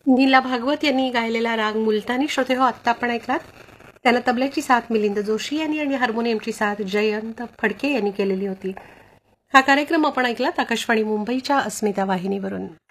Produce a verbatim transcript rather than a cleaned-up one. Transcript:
नीला भागवत यांनी गायलेला राग मुलतानी श्रोते हो आत्ता आपण ऐकलात. त्यांना तबल्याची साथ मिलिंद जोशी यांनी आणि हार्मोनियमची साथ जयंत फडके यांनी केलेली होती. हा कार्यक्रम आपण ऐकलात आकाशवाणी मुंबईच्या अस्मिता वाहिनीवरून.